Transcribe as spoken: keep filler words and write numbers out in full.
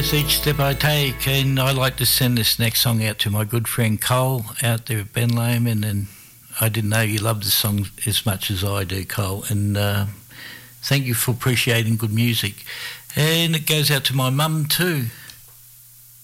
Each step I take, and I like to send this next song out to my good friend Cole out there at Ben Lomond, and I didn't know you loved the song as much as I do, Cole, and uh, thank you for appreciating good music. And it goes out to my mum too.